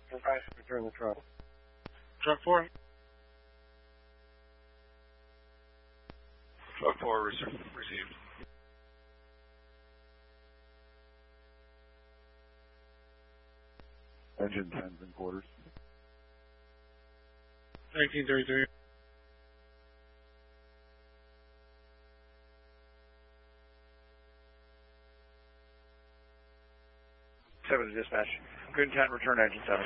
Return the truck. Truck 4. Truck 4 received. Engine 10's in quarters. 1933. Seven to dispatch. Good intent, return engine 7.